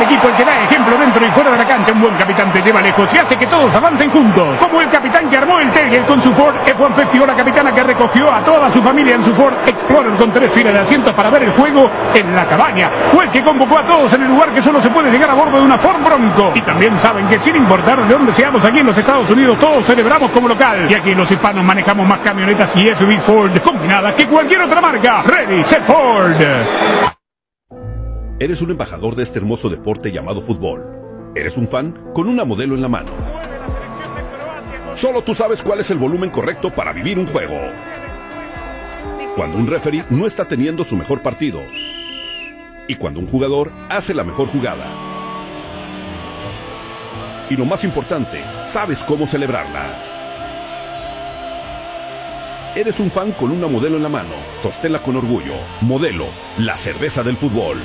equipo el que da ejemplo dentro y fuera de la cancha. Un buen capitán te lleva lejos y hace que todos avancen juntos. Como el capitán que armó el Terrier con su Ford F-150 o la capitana que recogió a toda su familia en su Ford Explorer con 3 filas de asientos para ver el juego en la cabaña. O el que convocó a todos en el lugar que solo se puede llegar a bordo de una Ford Bronco. Y también saben que sin importar de dónde seamos aquí en los Estados Unidos, todos celebramos como local. Y aquí los hispanos manejamos más camionetas y SUV Ford combinadas que cualquier otra marca. Ready, set Ford. Eres un embajador de este hermoso deporte llamado fútbol. Eres un fan con una modelo en la mano. Solo tú sabes cuál es el volumen correcto para vivir un juego. Cuando un referee no está teniendo su mejor partido. Y cuando un jugador hace la mejor jugada. Y lo más importante, sabes cómo celebrarlas. Eres un fan con una modelo en la mano. Sosténla con orgullo. Modelo, la cerveza del fútbol.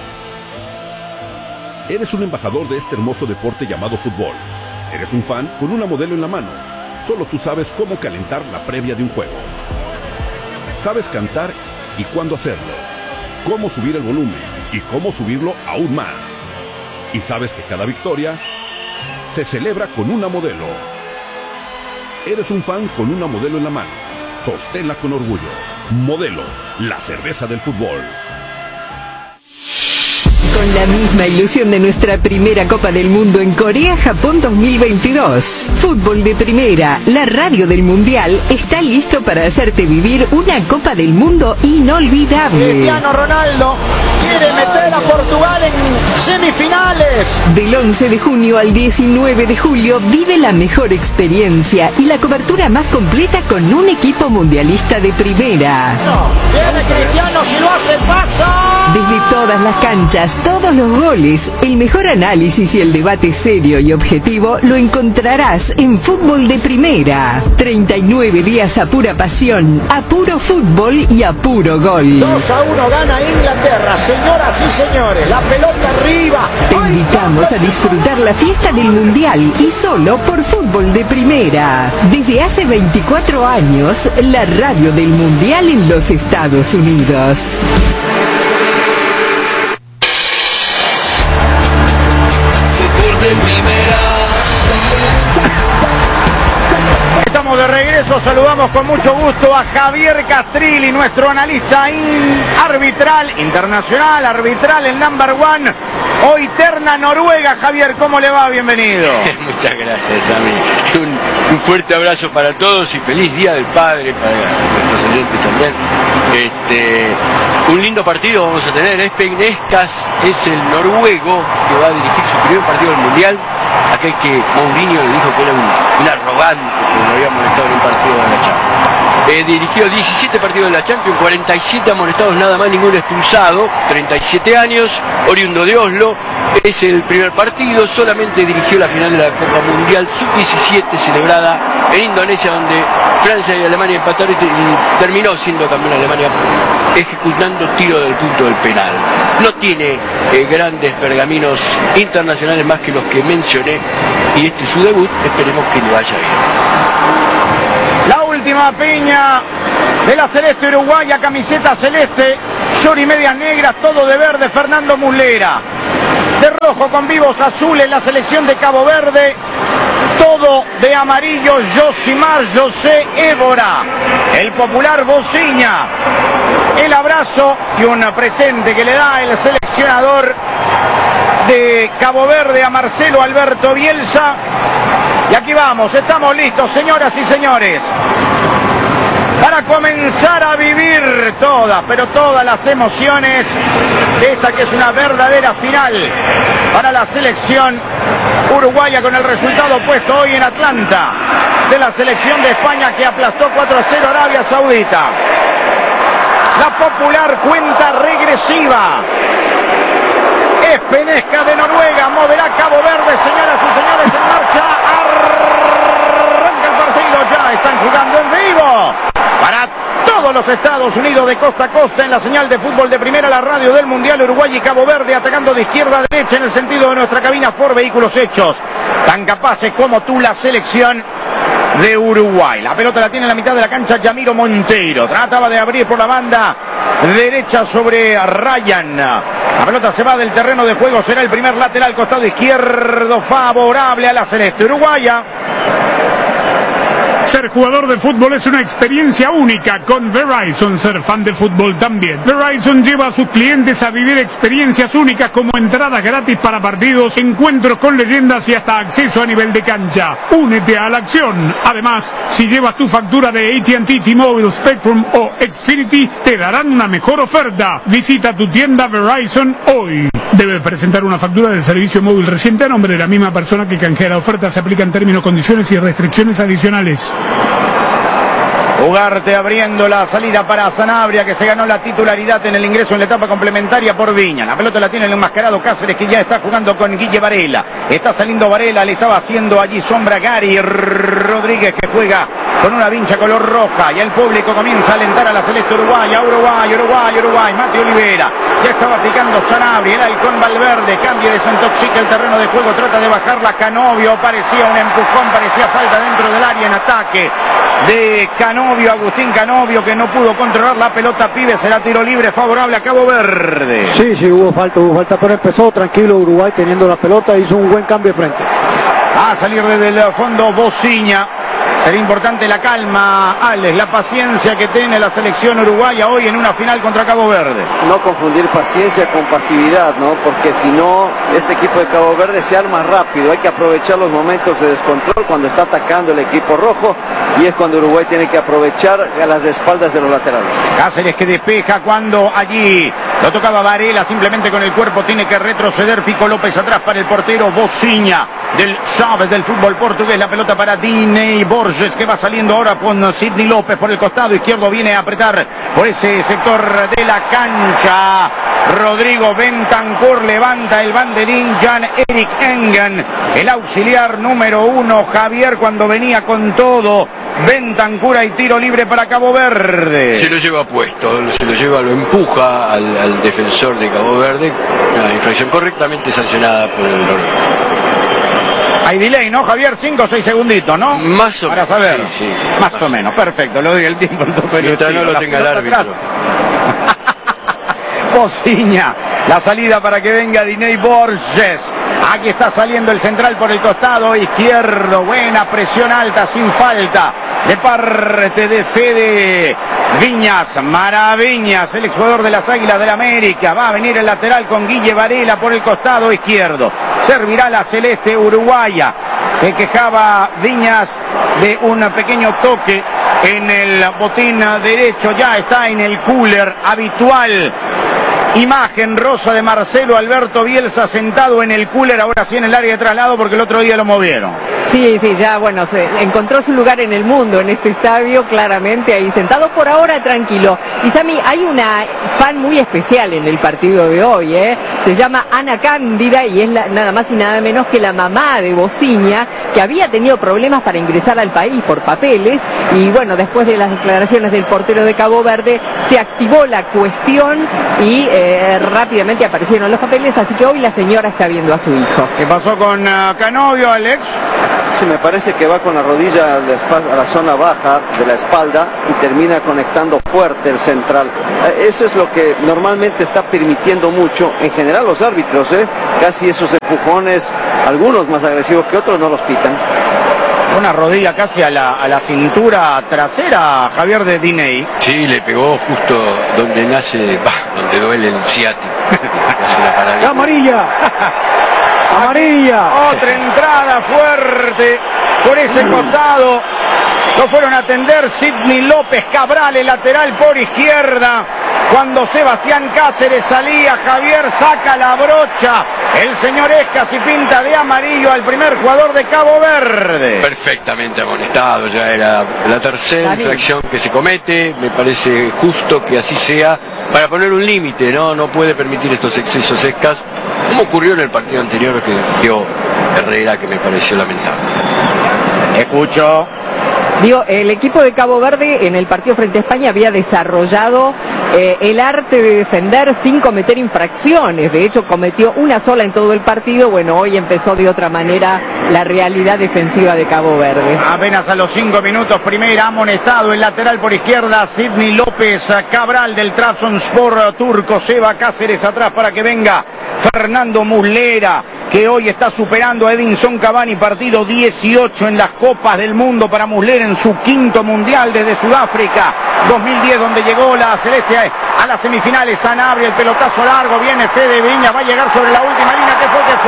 Eres un embajador de este hermoso deporte llamado fútbol. Eres un fan con una modelo en la mano. Solo tú sabes cómo calentar la previa de un juego. Sabes cantar y cuándo hacerlo. Cómo subir el volumen y cómo subirlo aún más. Y sabes que cada victoria se celebra con una modelo. Eres un fan con una modelo en la mano. Sosténla con orgullo. Modelo, la cerveza del fútbol. Con la misma ilusión de nuestra primera Copa del Mundo en Corea-Japón 2022. Fútbol de Primera, la radio del Mundial, está listo para hacerte vivir una Copa del Mundo inolvidable. Cristiano Ronaldo quiere meter a Portugal en semifinales. Del 11 de junio al 19 de julio vive la mejor experiencia y la cobertura más completa con un equipo mundialista de primera. No, viene Cristiano, si lo hace pasa. Desde todas las canchas, todos los goles, el mejor análisis y el debate serio y objetivo lo encontrarás en Fútbol de Primera. 39 días a pura pasión, a puro fútbol y a puro gol. 2-1 gana Inglaterra, señoras y señores, la pelota arriba. Te invitamos a disfrutar la fiesta del Mundial y solo por Fútbol de Primera. Desde hace 24 años, la radio del Mundial en los Estados Unidos. Estamos de regreso, saludamos con mucho gusto a Javier Castrilli, nuestro analista arbitral, internacional, arbitral, el number one, hoy terna Noruega. Javier, ¿cómo le va? Bienvenido. Muchas gracias, Sammy. Un fuerte abrazo para todos y feliz Día del Padre para nuestros oyentes también. Un lindo partido vamos a tener. Espen Eskas es el noruego que va a dirigir su primer partido del Mundial. Aquel que Mourinho le dijo que era un arrogante, que lo había molestado en un partido de la Champions. Dirigió 17 partidos de la Champions, 47 amonestados, nada más, ningún expulsado, 37 años, oriundo de Oslo. Es el primer partido, solamente dirigió la final de la Copa Mundial Sub-17 celebrada en Indonesia, donde Francia y Alemania empataron y terminó siendo campeón Alemania ejecutando tiro del punto del penal. No tiene grandes pergaminos internacionales más que los que mencioné y este es su debut, esperemos que le vaya bien. La última piña de la celeste uruguaya, camiseta celeste, short y medias negras, todo de verde, Fernando Muslera. De rojo con vivos azules, la selección de Cabo Verde. Todo de amarillo, Josimar José Évora. El popular Bociña. El abrazo y un presente que le da el seleccionador de Cabo Verde a Marcelo Alberto Bielsa. Y aquí vamos, estamos listos, señoras y señores, para comenzar a vivir todas, pero todas las emociones de esta que es una verdadera final para la selección uruguaya, con el resultado puesto hoy en Atlanta de la selección de España, que aplastó 4-0 a Arabia Saudita. La popular cuenta regresiva. Espen Eskas de Noruega moverá Cabo Verde, señoras y señores, en marcha. Arranca el partido, ya están jugando en vivo para todos los Estados Unidos de costa a costa en la señal de Fútbol de Primera, la radio del Mundial. Uruguay y Cabo Verde atacando de izquierda a derecha en el sentido de nuestra cabina. Ford Vehículos Hechos, tan capaces como tú, la selección de Uruguay. La pelota la tiene en la mitad de la cancha Yamiro Monteiro. Trataba de abrir por la banda derecha sobre Ryan. La pelota se va del terreno de juego, será el primer lateral costado izquierdo favorable a la celeste uruguaya. Ser jugador de fútbol es una experiencia única con Verizon. Ser fan de fútbol también. Verizon lleva a sus clientes a vivir experiencias únicas como entradas gratis para partidos, encuentros con leyendas y hasta acceso a nivel de cancha. Únete a la acción. Además, si llevas tu factura de AT&T, T-Mobile, Spectrum o Xfinity, te darán una mejor oferta. Visita tu tienda Verizon hoy. Debe presentar una factura del servicio móvil reciente a nombre de la misma persona que canjea la oferta. Se aplican términos, condiciones y restricciones adicionales. Ugarte abriendo la salida para Sanabria, que se ganó la titularidad en el ingreso en la etapa complementaria por Viña. La pelota la tiene el enmascarado Cáceres, que ya está jugando con Guille Varela. Está saliendo Varela, le estaba haciendo allí sombra Gary Rodríguez, que juega con una vincha color roja. Y el público comienza a alentar a la celeste uruguaya. Uruguay. Mati Olivera. Ya estaba picando Sanabria. El halcón Valverde. Cambia, desintoxica el terreno de juego. Trata de bajarla Canovio. Parecía un empujón, parecía falta dentro del área en ataque de Canovio, Agustín Canovio, que no pudo controlar la pelota. Pibe, será tiro libre favorable a Cabo Verde. Sí, hubo falta, pero empezó tranquilo Uruguay teniendo la pelota, hizo un buen cambio de frente. A salir desde el fondo Bociña. Será importante la calma, Alex, la paciencia que tiene la selección uruguaya hoy en una final contra Cabo Verde. No confundir paciencia con pasividad, ¿no? Porque si no, este equipo de Cabo Verde se arma rápido. Hay que aprovechar los momentos de descontrol cuando está atacando el equipo rojo, y es cuando Uruguay tiene que aprovechar a las espaldas de los laterales. Cáceres, que despeja cuando allí lo tocaba Varela, simplemente con el cuerpo tiene que retroceder. Pico López atrás para el portero Bociña del Chaves del fútbol portugués. La pelota para Diney Borges, que va saliendo ahora con Sidney López por el costado izquierdo. Viene a apretar por ese sector de la cancha Rodrigo Bentancur. Levanta el banderín Jan-Erik Engen, el auxiliar número 1. Javier, cuando venía con todo Bentancur, y tiro libre para Cabo Verde. Se lo lleva puesto, lo empuja al defensor de Cabo Verde. Una infracción correctamente sancionada por el noruego. Hay delay, ¿no, Javier? 5 o 6 segunditos, ¿no? Más o menos. Para saber. Sí, más o menos. Perfecto, lo doy el tiempo. Entonces mientras no lo tenga el árbitro. Bociña, la salida para que venga Diney Borges. Aquí está saliendo el central por el costado izquierdo. Buena presión alta, sin falta, de parte de Fede Viñas. Maraviñas, el exjugador de las Águilas del América. Va a venir el lateral con Guille Varela por el costado izquierdo. Servirá la celeste uruguaya. Se quejaba Viñas de un pequeño toque en el botín derecho. Ya está en el cooler habitual. Imagen rosa de Marcelo Alberto Bielsa sentado en el cooler, ahora sí en el área de traslado, porque el otro día lo movieron. Sí, ya, bueno, se encontró su lugar en el mundo, en este estadio, claramente ahí sentado, por ahora tranquilo. Y Sami, hay una fan muy especial en el partido de hoy, se llama Ana Cándida, y es nada más y nada menos que la mamá de Bociña, que había tenido problemas para ingresar al país por papeles, y bueno, después de las declaraciones del portero de Cabo Verde, se activó la cuestión y rápidamente aparecieron los papeles, así que hoy la señora está viendo a su hijo. ¿Qué pasó con Canovio, Alex? Sí, me parece que va con la rodilla a la zona baja de la espalda y termina conectando fuerte el central. Eso es lo que normalmente está permitiendo mucho, en general, los árbitros, casi esos empujones, algunos más agresivos que otros, no los pitan. Una rodilla casi a la cintura trasera, Javier, de Diney. Sí, le pegó justo donde donde duele el ciático. ¡Amarilla! ¡Amarilla! Otra entrada fuerte por ese costado. Lo fueron a atender Sidney López Cabral, el lateral por izquierda. Cuando Sebastián Cáceres salía, Javier saca la brocha. El señor Escas y pinta de amarillo al primer jugador de Cabo Verde. Perfectamente amonestado, ya era la tercera infracción que se comete. Me parece justo que así sea, para poner un límite, ¿no? No puede permitir estos excesos Escas, como ocurrió en el partido anterior que dio Herrera, que me pareció lamentable. Escucho. Digo, el equipo de Cabo Verde en el partido frente a España había desarrollado el arte de defender sin cometer infracciones. De hecho, cometió una sola en todo el partido. Bueno, hoy empezó de otra manera la realidad defensiva de Cabo Verde. Apenas a los 5 minutos, primera amonestado el lateral por izquierda, Sidney López Cabral del Trabzonspor turco. Se va Cáceres atrás para que venga Fernando Muslera, que hoy está superando a Edinson Cavani, partido 18 en las Copas del Mundo para Muslera en su quinto mundial desde Sudáfrica 2010, donde llegó la Celeste a las semifinales. Sanabria, el pelotazo largo, viene Fede Viña, va a llegar sobre la última línea. ¿Qué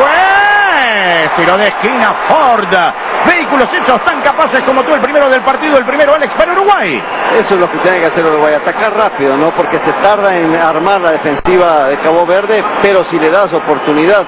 fue? Tiro de esquina Ford. Vehículos hechos tan capaces como tú, el primero del partido, el primero Alex para Uruguay. Eso es lo que tiene que hacer Uruguay, atacar rápido, ¿no? Porque se tarda en armar la defensiva de Cabo Verde, pero si le das oportunidad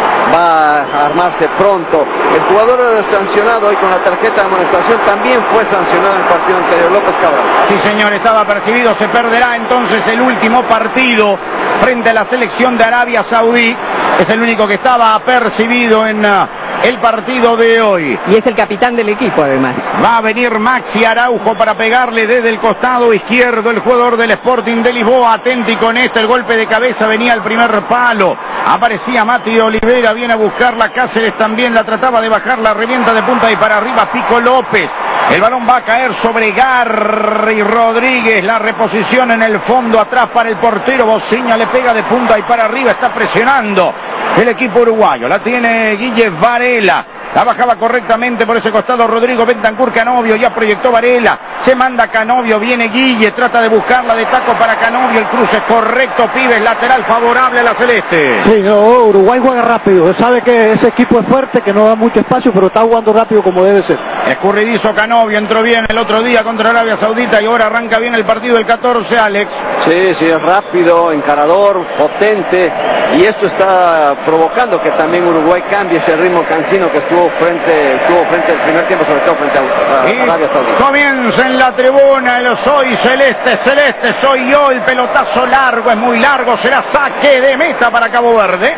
va a armarse pronto. El jugador sancionado hoy con la tarjeta de amonestación también fue sancionado en el partido anterior, López Cabral. Sí, señor, estaba percibido. Se perderá entonces el último partido frente a la selección de Arabia Saudí. Es el único que estaba apercibido en el partido de hoy. Y es el capitán del equipo, además. Va a venir Maxi Araujo para pegarle desde el costado izquierdo, el jugador del Sporting de Lisboa. Atenti con este, el golpe de cabeza venía al primer palo. Aparecía Mati Olivera, viene a buscarla. Cáceres también la trataba de bajar, la revienta de punta y para arriba Pico López. El balón va a caer sobre Garry Rodríguez. La reposición en el fondo atrás para el portero. Bociña le pega de punta y para arriba. Está presionando el equipo uruguayo. La tiene Guille Varela. La bajaba correctamente por ese costado Rodrigo Bentancur. Canovio ya proyectó Varela. Se manda Canovio. Viene Guille. Trata de buscarla de taco para Canovio. El cruce correcto. Pibes, lateral favorable a la Celeste. Sí, no, Uruguay juega rápido. Sabe que ese equipo es fuerte, que no da mucho espacio, pero está jugando rápido como debe ser. Escurridizo Canovio. Entró bien el otro día contra Arabia Saudita y ahora arranca bien el partido del 14, Alex. Sí, es rápido, encarador, potente. Y esto está provocando que también Uruguay cambie ese ritmo cansino que estuvo frente el primer tiempo, sobre todo frente a Arabia Saudita. Comienza en la tribuna el soy celeste, celeste soy yo. El pelotazo largo, es muy largo, será saque de meta para Cabo Verde.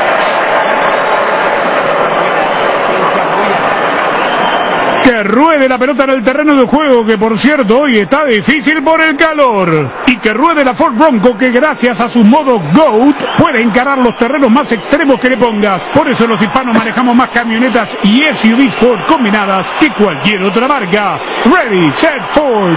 Que ruede la pelota en el terreno de juego, que por cierto hoy está difícil por el calor. Y que ruede la Ford Bronco, que gracias a su modo GOAT puede encarar los terrenos más extremos que le pongas. Por eso los hispanos manejamos más camionetas y SUVs Ford combinadas que cualquier otra marca. Ready, set, Ford.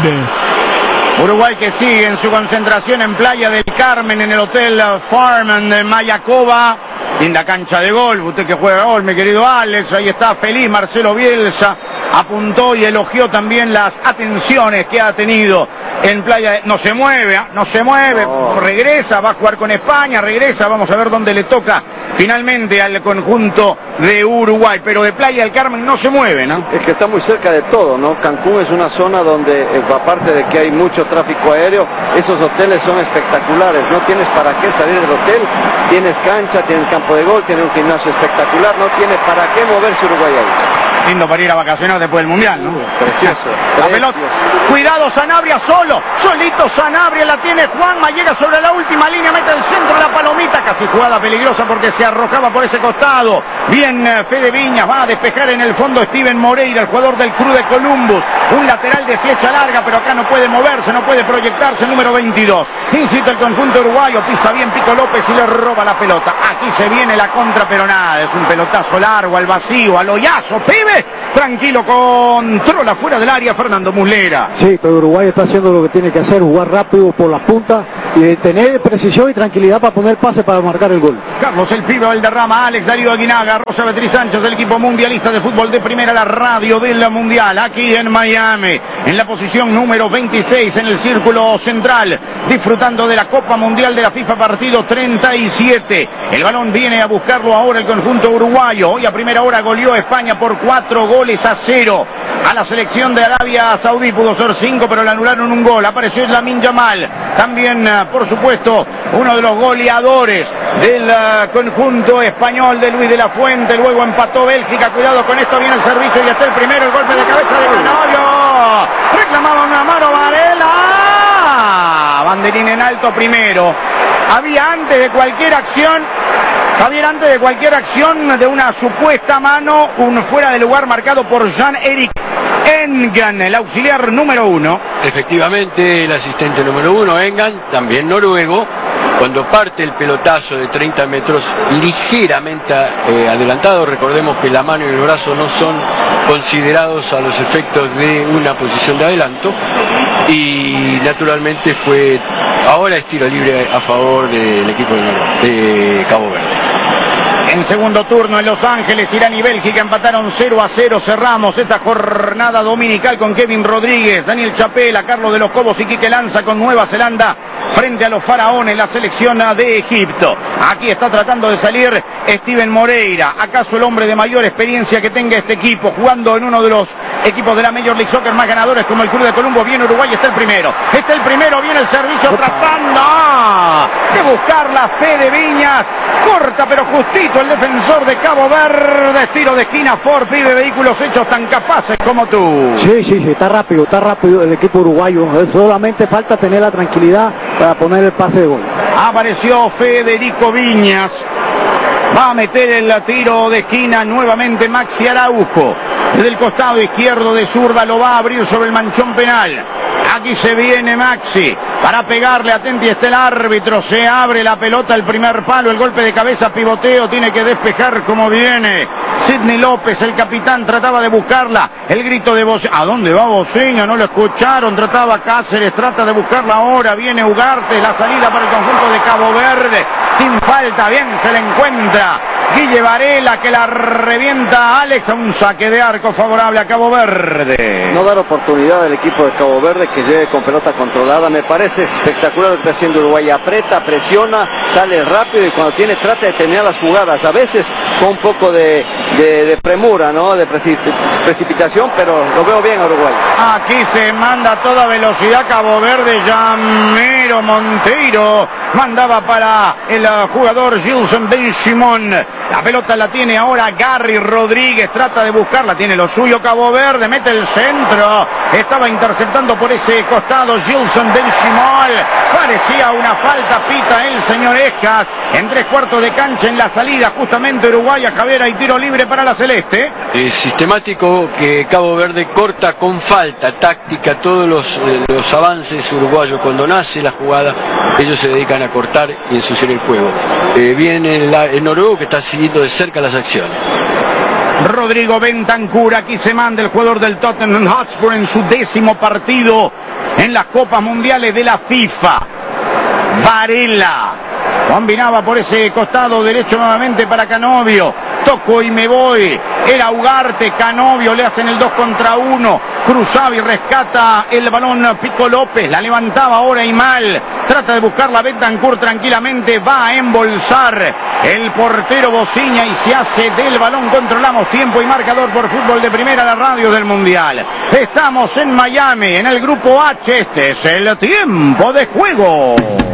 Uruguay que sigue en su concentración en Playa del Carmen, en el Hotel Farm de Mayacoba. Linda cancha de golf, usted que juega gol, mi querido Alex. Ahí está feliz Marcelo Bielsa. Apuntó y elogió también las atenciones que ha tenido en Playa. No se mueve, regresa, va a jugar con España, regresa, vamos a ver dónde le toca finalmente al conjunto de Uruguay, pero de Playa del Carmen no se mueve, ¿no? Es que está muy cerca de todo, ¿no? Cancún es una zona donde, aparte de que hay mucho tráfico aéreo, esos hoteles son espectaculares, no tienes para qué salir del hotel, tienes cancha, tienes campo de gol, tienes un gimnasio espectacular, no tiene para qué moverse Uruguay ahí. Lindo para ir a vacacionar después del Mundial, ¿no? Precioso. La pelota. Cuidado Sanabria solo. Solito Sanabria la tiene Juanma. Llega sobre la última línea. Mete el centro de la palomita. Casi jugada peligrosa porque se arrojaba por ese costado. Bien Fede Viñas. Va a despejar en el fondo Steven Moreira, el jugador del Club de Columbus. Un lateral de flecha larga, pero acá no puede moverse, no puede proyectarse. Número 22. Incita el conjunto uruguayo. Pisa bien Pico López y le roba la pelota. Aquí se viene la contra, pero nada. Es un pelotazo largo al vacío, al hoyazo. Pibe. Tranquilo, controla fuera del área Fernando Muslera. Sí, pero Uruguay está haciendo lo que tiene que hacer, jugar rápido por las puntas y tener precisión y tranquilidad para poner pase para marcar el gol. Carlos el Pibe Valderrama, Alex Darío Aguinaga, Rosa Beatriz Sánchez, del equipo mundialista de fútbol de primera, la radio de la mundial, aquí en Miami, en la posición número 26 en el círculo central, disfrutando de la Copa Mundial de la FIFA, partido 37. El balón viene a buscarlo ahora el conjunto uruguayo. Hoy a primera hora goleó España por 4-0 a la selección de Arabia Saudí. Pudo ser 5, pero le anularon un gol. Apareció Lamine Yamal. También, por supuesto, uno de los goleadores del conjunto español de Luis de la Fuente. Luego empató Bélgica. Cuidado con esto, viene el servicio y está el primero. El golpe de cabeza de Canovio. Reclamaba una mano Varela. Banderín en alto primero. Había antes de cualquier acción, Javier, antes de cualquier acción de una supuesta mano, un fuera de lugar marcado por Jean-Éric Engan, el auxiliar número 1. Efectivamente, el asistente número 1, Engan, también noruego, cuando parte el pelotazo de 30 metros ligeramente adelantado. Recordemos que la mano y el brazo no son considerados a los efectos de una posición de adelanto, y naturalmente ahora es tiro libre a favor del equipo de Cabo Verde. En segundo turno en Los Ángeles, Irán y Bélgica empataron 0-0. Cerramos esta jornada dominical con Kevin Rodríguez, Daniel Chapela, Carlos de los Cobos y Quique Lanza con Nueva Zelanda frente a los faraones, la selección de Egipto. Aquí está tratando de salir Steven Moreira, acaso el hombre de mayor experiencia que tenga este equipo, jugando en uno de los equipos de la Major League Soccer más ganadores como el Club de Colombo. Viene Uruguay, está el primero, viene el servicio tratando de buscar la Fede Viñas, corta pero justito el defensor de Cabo Verde, tiro de esquina. Ford pide vehículos hechos tan capaces como tú. Sí, está rápido el equipo uruguayo, solamente falta tener la tranquilidad para poner el pase de gol. Apareció Federico Viñas, va a meter el tiro de esquina nuevamente Maxi Araujo, desde el costado izquierdo de zurda lo va a abrir sobre el manchón penal. Aquí se viene Maxi para pegarle, atenti está el árbitro, se abre la pelota, el primer palo, el golpe de cabeza, pivoteo, tiene que despejar como viene Sidney López, el capitán, trataba de buscarla, el grito de Boceña, ¿a dónde va Boceña? No lo escucharon, trataba Cáceres, trata de buscarla ahora, viene Ugarte, la salida para el conjunto de Cabo Verde, sin falta, bien se le encuentra Guille Varela, que la revienta a Alex, a un saque de arco favorable a Cabo Verde. No dar oportunidad al equipo de Cabo Verde que llegue con pelota controlada. Me parece espectacular lo que está haciendo Uruguay. Aprieta, presiona, sale rápido y cuando trata de terminar las jugadas. A veces con un poco de premura, ¿no? De precipitación, pero lo veo bien a Uruguay. Aquí se manda a toda velocidad Cabo Verde. Yamiro Monteiro mandaba para el jugador Gilson Ben Shimon. La pelota la tiene ahora Gary Rodríguez, trata de buscarla, tiene lo suyo Cabo Verde, mete el centro, estaba interceptando por ese costado Gilson Ben Shimon, parecía una falta, pita el señor Escas, en 3/4 de cancha en la salida justamente Uruguay a Javier, y tiro libre para la Celeste. Es sistemático que Cabo Verde corta con falta táctica todos los avances uruguayos. Cuando nace la jugada, ellos se dedican a cortar y ensuciar el juego. Viene el noruego que está siguiendo de cerca las acciones. Rodrigo Bentancur, aquí se manda el jugador del Tottenham Hotspur en su 10º partido en las Copas Mundiales de la FIFA. Varela combinaba por ese costado derecho nuevamente para Canovio. Toco y me voy. Era Ugarte, Canovio, le hacen el 2 contra 1. Cruzaba y rescata el balón Pico López. La levantaba ahora y mal. Trata de buscarla Bentancur tranquilamente. Va a embolsar el portero Boceña y se hace del balón. Controlamos tiempo y marcador por Fútbol de Primera, la radio del Mundial. Estamos en Miami, en el grupo H. Este es el tiempo de juego.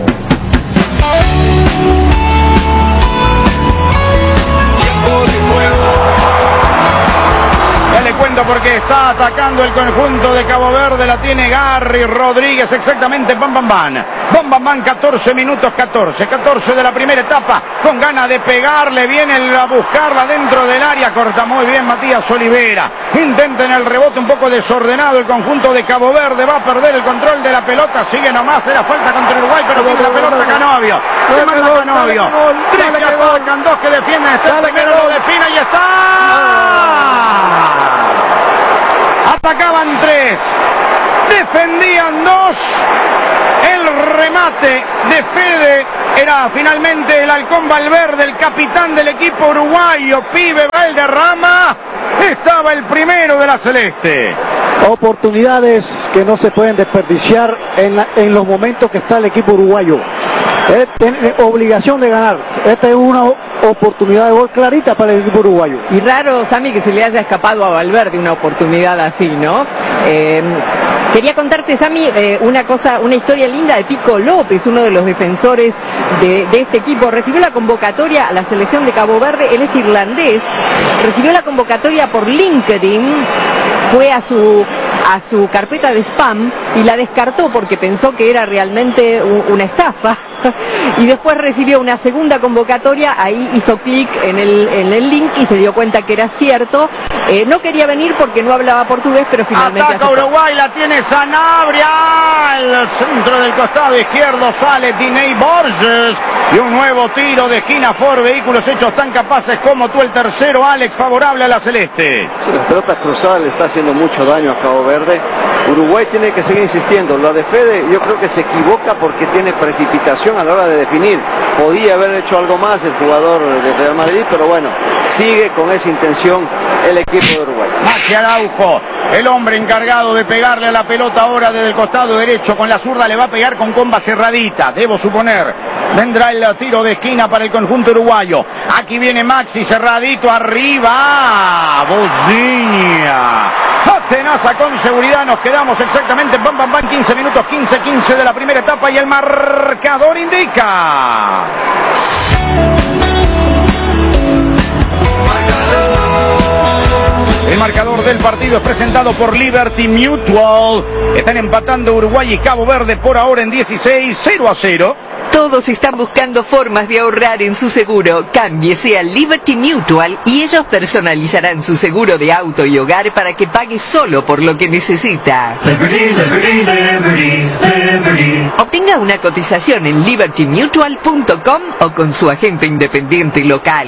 Ya le cuento porque está atacando el conjunto de Cabo Verde, la tiene Gary Rodríguez, exactamente, Bam Bam Bam, 14 minutos, 14 de la primera etapa, con ganas de pegarle, viene a buscarla dentro del área, corta muy bien Matías Olivera, intenta en el rebote un poco desordenado el conjunto de Cabo Verde, va a perder el control de la pelota, sigue nomás, era falta contra Uruguay, pero tiene la pelota Canovio, se manda Canovio, 3 que atacan, 2 que defienden, está el primero, lo define y está. Atacaban 3, defendían 2, el remate de Fede era finalmente el Halcón Valverde, el capitán del equipo uruguayo, Pibe Valderrama, estaba el primero de la Celeste. Oportunidades que no se pueden desperdiciar en los momentos que está el equipo uruguayo. Tiene obligación de ganar. Esta es una oportunidad de gol clarita para el equipo uruguayo. Y raro, Sammy, que se le haya escapado a Valverde una oportunidad así, ¿no? Quería contarte, Sammy, una historia linda de Pico López, uno de los defensores de este equipo. Recibió la convocatoria a la selección de Cabo Verde, él es irlandés, recibió la convocatoria por LinkedIn, fue a su carpeta de spam y la descartó porque pensó que era realmente una estafa. y después recibió una segunda convocatoria, ahí hizo clic en el link y se dio cuenta que era cierto. No quería venir porque no hablaba portugués, pero finalmente ataca Uruguay, la tiene Sanabria, al centro del costado izquierdo sale Diney Borges, y un nuevo tiro de esquina. Ford Vehículos Hechos tan capaces como tú, el tercero, Alex, favorable a la celeste. Sí, la pelota cruzada le está haciendo mucho daño a Cabo Verde. Uruguay tiene que seguir insistiendo. Lo de Fede yo creo que se equivoca porque tiene precipitación a la hora de definir. Podía haber hecho algo más el jugador de Real Madrid, pero bueno, sigue con esa intención el equipo de Uruguay. Maxi Araujo, el hombre encargado de pegarle a la pelota ahora desde el costado derecho, con la zurda le va a pegar con comba cerradita, debo suponer. Vendrá el tiro de esquina para el conjunto uruguayo. Aquí viene Maxi, cerradito arriba. Bozinia. Tenaza con seguridad, nos quedamos exactamente, 15 minutos, 15 de la primera etapa y el marcador indica. El marcador del partido es presentado por Liberty Mutual. Están empatando Uruguay y Cabo Verde por ahora en 16, 0-0. Todos están buscando formas de ahorrar en su seguro. Cámbiese a Liberty Mutual y ellos personalizarán su seguro de auto y hogar para que pague solo por lo que necesita. Liberty, Liberty, Liberty, Liberty. Obtenga una cotización en libertymutual.com o con su agente independiente local.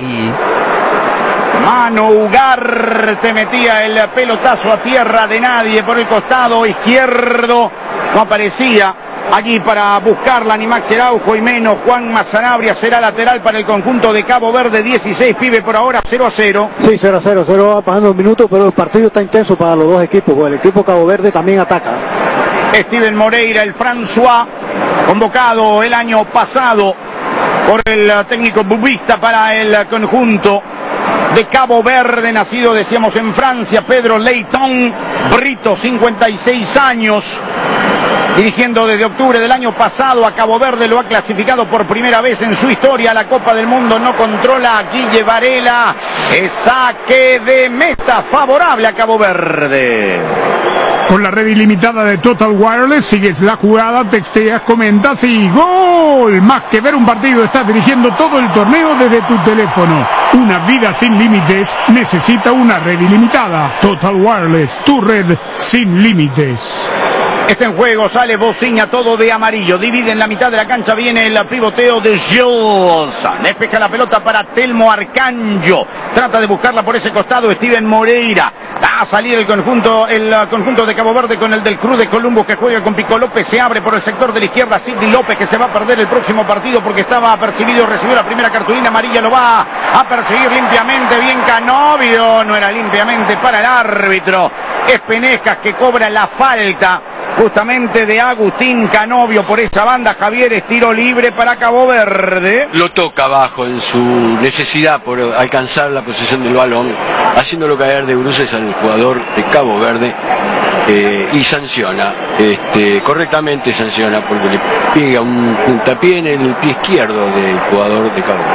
Mano Ugarte metía el pelotazo a tierra de nadie por el costado izquierdo. No aparecía allí para buscarla ni Maxi Araujo y menos Juan Sanabria. Será lateral para el conjunto de Cabo Verde. 16 pibe por ahora, 0-0. Sí, 0-0 va pasando un minuto, pero el partido está intenso para los dos equipos, porque el equipo Cabo Verde también ataca. Steven Moreira, el François, convocado el año pasado por el técnico bubista para el conjunto de Cabo Verde, nacido, decíamos, en Francia. Pedro Leighton Brito, 56 años, dirigiendo desde octubre del año pasado a Cabo Verde. Lo ha clasificado por primera vez en su historia a la Copa del Mundo. No controla a Guille Varela. Es saque de meta favorable a Cabo Verde. Con la red ilimitada de Total Wireless, sigues la jugada, texteas, comentas y ¡gol! Más que ver un partido, estás dirigiendo todo el torneo desde tu teléfono. Una vida sin límites necesita una red ilimitada. Total Wireless, tu red sin límites. Está en juego, sale Bozinia, todo de amarillo. Divide en la mitad de la cancha, viene el pivoteo de Gilles. Despeja la pelota para Telmo Arcanjo. Trata de buscarla por ese costado Steven Moreira. Va a salir el conjunto de Cabo Verde con el del Cruz de Columbus, que juega con Pico López. Se abre por el sector de la izquierda Sidney López, que se va a perder el próximo partido porque estaba apercibido. Recibió la primera cartulina amarilla, lo va a perseguir limpiamente. Bien Canovio, no era limpiamente para el árbitro. Es Penejas que cobra la falta justamente de Agustín Canovio por esa banda. Javier, es tiro libre para Cabo Verde. Lo toca abajo en su necesidad por alcanzar la posesión del balón, haciéndolo caer de bruces al jugador de Cabo Verde, y sanciona, correctamente sanciona, porque le pega un puntapié en el pie izquierdo del jugador de Cabo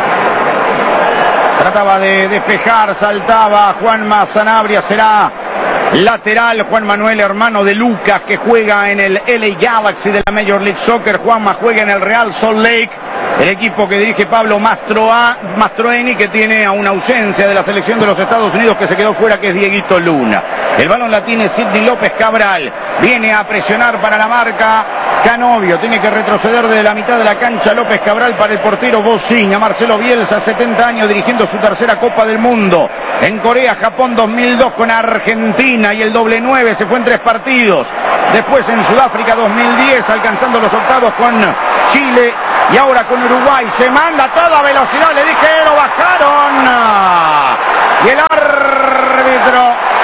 Verde. Trataba de despejar, saltaba Juanma Sanabria, será lateral. Juan Manuel, hermano de Lucas, que juega en el LA Galaxy de la Major League Soccer. Juanma juega en el Real Salt Lake, el equipo que dirige Pablo Mastroeni, que tiene a una ausencia de la selección de los Estados Unidos, que se quedó fuera, que es Dieguito Luna. El balón la tiene Sidney López Cabral. Viene a presionar para la marca Canovio. Tiene que retroceder desde la mitad de la cancha López Cabral para el portero Bozinia. Marcelo Bielsa, 70 años, dirigiendo su tercera Copa del Mundo. En Corea, Japón 2002 con Argentina, y el doble 9 se fue en 3 partidos. Después en Sudáfrica 2010, alcanzando los octavos con Chile, y ahora con Uruguay. Se manda a toda velocidad, le dije, lo bajaron. Y el árbitro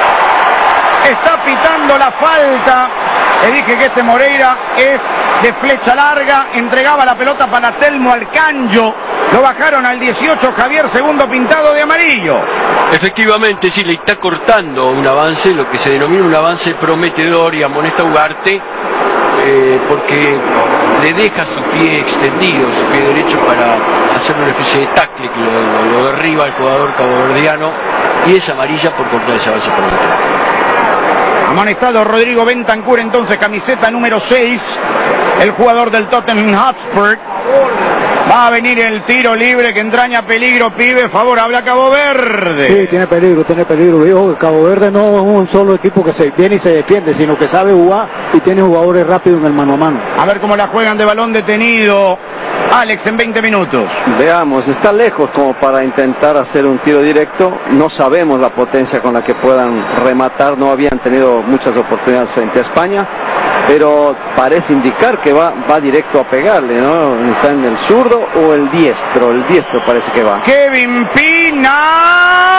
está pitando la falta. Le dije que Moreira es de flecha larga. Entregaba la pelota para Telmo Arcanjo. Lo bajaron al 18, Javier, segundo pintado de amarillo. Efectivamente, sí, le está cortando un avance, lo que se denomina un avance prometedor, y amonesta a Ugarte, porque le deja su pie extendido, su pie derecho, para hacer una especie de tackle que lo derriba al jugador caboverdiano, y es amarilla por cortar ese avance prometedor. Amonestado Rodrigo Bentancur, entonces, camiseta número 6, el jugador del Tottenham Hotspur. Va a venir el tiro libre que entraña peligro, pibe, favorable a Cabo Verde. Sí, tiene peligro, viejo. Cabo Verde no es un solo equipo que se viene y se defiende, sino que sabe jugar y tiene jugadores rápidos en el mano a mano. A ver cómo la juegan de balón detenido. Alex, en 20 minutos. Veamos, está lejos como para intentar hacer un tiro directo. No sabemos la potencia con la que puedan rematar. No habían tenido muchas oportunidades frente a España, pero parece indicar que va directo a pegarle, ¿no? Está en el zurdo o el diestro. El diestro parece que va. Kevin Pina.